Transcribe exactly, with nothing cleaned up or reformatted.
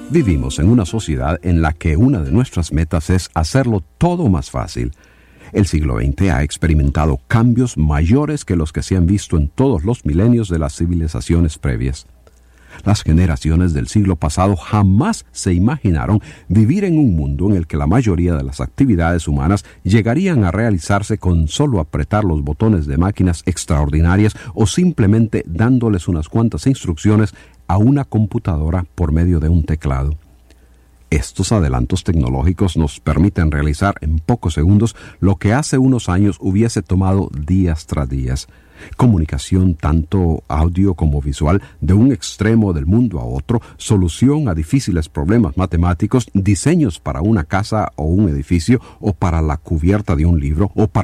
Vivimos en una sociedad en la que una de nuestras metas es hacerlo todo más fácil. El siglo veinte ha experimentado cambios mayores que los que se han visto en todos los milenios de las civilizaciones previas. Las generaciones del siglo pasado jamás se imaginaron vivir en un mundo en el que la mayoría de las actividades humanas llegarían a realizarse con solo apretar los botones de máquinas extraordinarias o simplemente dándoles unas cuantas instrucciones a una computadora por medio de un teclado. Estos adelantos tecnológicos nos permiten realizar en pocos segundos lo que hace unos años hubiese tomado días tras días. Comunicación tanto audio como visual de un extremo del mundo a otro, solución a difíciles problemas matemáticos, diseños para una casa o un edificio, o para la cubierta de un libro, o para